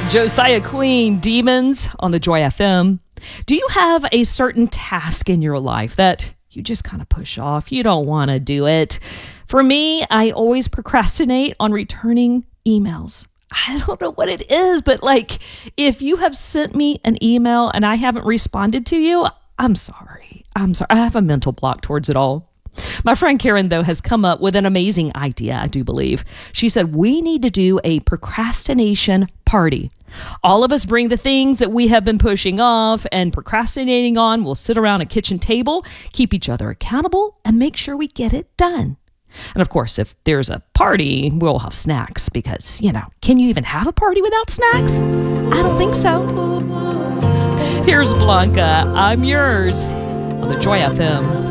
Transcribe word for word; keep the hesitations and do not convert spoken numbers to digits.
Josiah Queen, Demons on the Joy F M. Do you have a certain task in your life that you just kind of push off? You don't want to do it. For me, I always procrastinate on returning emails. I don't know what it is, but like if you have sent me an email and I haven't responded to you, I'm sorry. I'm sorry. I have a mental block towards it all. My friend Karen, though, has come up with an amazing idea, I do believe. She said, we need to do a procrastination party. All of us bring the things that we have been pushing off and procrastinating on. We'll sit around a kitchen table, keep each other accountable, and make sure we get it done. And of course, if there's a party, we'll have snacks because, you know, can you even have a party without snacks? I don't think so. Here's Blanca. I'm yours on the Joy F M.